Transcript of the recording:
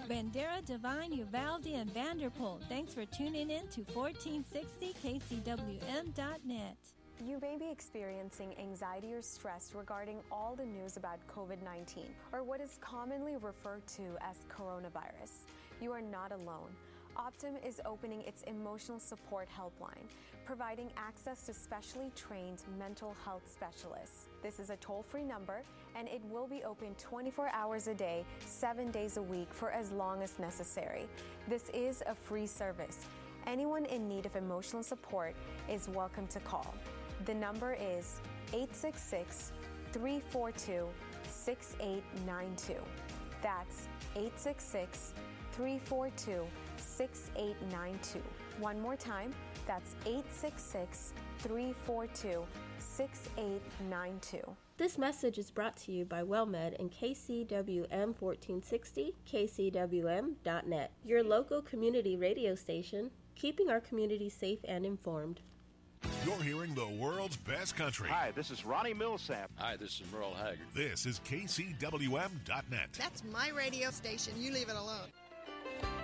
Bandera, Devine, Uvalde, and Vanderpool. Thanks for tuning in to 1460kcwm.net. You may be experiencing anxiety or stress regarding all the news about COVID-19, or what is commonly referred to as coronavirus. You are not alone. Optum is opening its emotional support helpline, providing access to specially trained mental health specialists. This is a toll-free number, and it will be open 24 hours a day, 7 days a week for as long as necessary. This is a free service. Anyone in need of emotional support is welcome to call. The number is 866-342-6892. That's 866-342-6892. One more time, that's 866-342-6892. This message is brought to you by WellMed and KCWM 1460, kcwm.net, your local community radio station, keeping our community safe and informed. You're hearing the world's best country. Hi, this is Ronnie Millsap. Hi, this is Merle Haggard. This is KCWM.net. That's my radio station. You leave it alone.